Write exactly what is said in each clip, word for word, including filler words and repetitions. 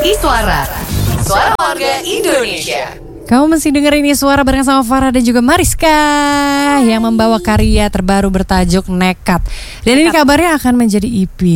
Iswara, Suara Warga Indonesia. Kamu masih dengerin ini Suara bareng sama Farah dan juga Mariska yang membawa karya terbaru bertajuk Nekat. Dan ini kabarnya akan menjadi E P.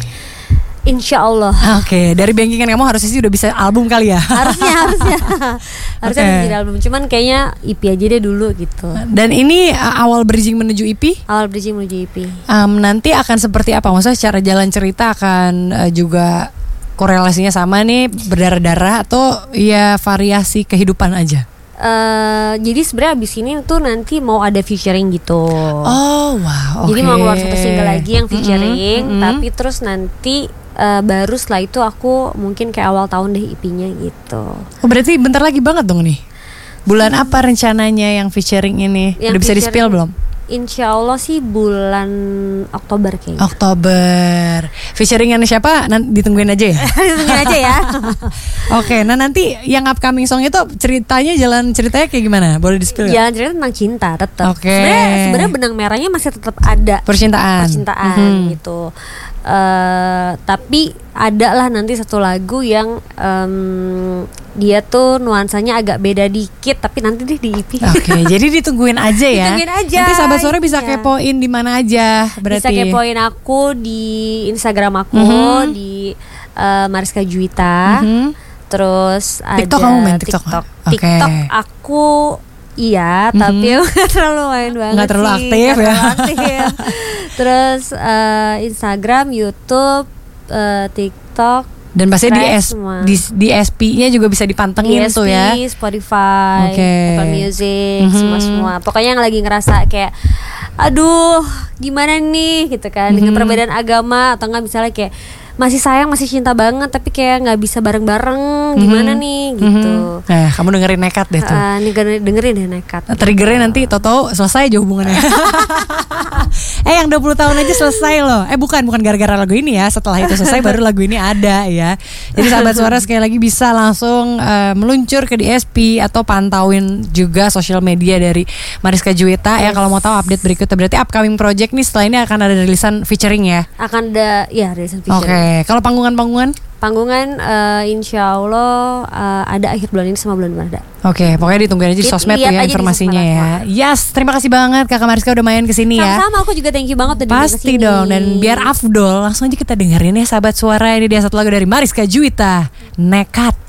Insya Allah. Oke, dari bankingan kamu harusnya sih udah bisa album kali ya. Harusnya, harusnya Harusnya Oke. menjadi album. Cuman kayaknya E P aja deh dulu gitu. Dan ini uh, awal bridging menuju E P. Awal bridging menuju E P. um, Nanti akan seperti apa? Maksudnya secara jalan cerita akan uh, juga korelasinya sama nih, berdarah-darah atau ya variasi kehidupan aja? Uh, jadi sebenarnya abis ini tuh nanti mau ada featuring gitu. Oh wow. Jadi okay. mau keluar satu single lagi yang featuring, mm-hmm, mm-hmm. tapi terus nanti uh, baru setelah itu aku mungkin kayak awal tahun deh E P-nya gitu. Oh, berarti bentar lagi banget dong nih. Bulan hmm. apa rencananya yang featuring ini? Yang Udah bisa di-spill belum? Insya Allah sih bulan Oktober kayaknya. Oktober. Featuringannya siapa? Nanti ditungguin aja ya. Ditungguin aja ya. Oke, nah nanti yang upcoming song itu ceritanya, jalan ceritanya kayak gimana? Boleh di-spill gak? Jalan cerita tentang cinta tetap. Oke. Sebenarnya sebenarnya benang merahnya masih tetap ada. Percintaan. Percintaan Mm-hmm. gitu. Uh, tapi ada lah nanti satu lagu yang um, dia tuh nuansanya agak beda dikit, tapi nanti deh di E P. Oke, jadi ditungguin aja ya. Ditungguin aja. Nanti sahabat suara bisa iya. kepoin di mana aja berarti. Bisa kepoin aku di Instagram aku, mm-hmm. di uh, Mariska Juwita. Mm-hmm. Terus TikTok ada kamu main TikTok? TikTok, Okay. TikTok aku iya, mm-hmm. tapi nggak terlalu main banget. Nggak terlalu sih, aktif nggak ya. terlalu aktif. Terus uh, Instagram, YouTube, uh, TikTok. Dan pasti di, S, semua. di, di S P-nya juga bisa dipantengin E S P, tuh ya. Spotify, okay. Apple Music, mm-hmm. semua-semua. Pokoknya yang lagi ngerasa kayak aduh gimana nih gitu kan, mm-hmm. dengan perbedaan agama atau enggak misalnya kayak masih sayang, masih cinta banget tapi kayak nggak bisa bareng-bareng, gimana mm-hmm. nih gitu. Mm-hmm. Nah, kamu dengerin Nekat deh tuh. Uh, dengerin, dengerin deh Nekat. Triggernya nanti tau-tau selesai aja hubungannya. Eh yang dua puluh tahun aja selesai loh. Eh bukan, bukan gara-gara lagu ini ya. Setelah itu selesai baru lagu ini ada ya. Jadi sahabat suara sekali lagi bisa langsung uh, meluncur ke D S P atau pantauin juga sosial media dari Mariska Juwita yes. ya kalau mau tahu update berikutnya. Berarti upcoming project nih setelah ini akan ada rilisan featuring ya. Akan ada ya rilisan featuring. Oke, okay. Kalau panggungan-panggungan? Panggungan uh, insya Allah uh, ada akhir bulan ini sama bulan depan ada. Oke, okay, pokoknya ditungguin aja di sosmed tuh ya informasinya ya. Yes, terima kasih banget Kakak Mariska udah main kesini ya. Sama-sama, aku juga thank you banget udah pasti kesini. Dong, dan biar afdol langsung aja kita dengerin ya sahabat suara. Ini dia satu lagu dari Mariska Juwita, Nekat.